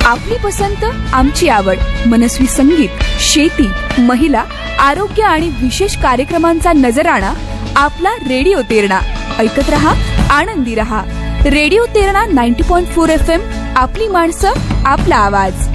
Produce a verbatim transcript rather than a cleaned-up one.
आपली पसंत आमची आवड. मनस्वी संगीत, शेती, महिला, आरोग्य आणि विशेष कार्यक्रमांचा नजराणा आपला रेडिओ तेरणा. ऐकत रहा, आनंदी रहा. रेडिओ तेरणा नव्वद पॉइंट चार एफ एम. आपली माणसं, आपला आवाज.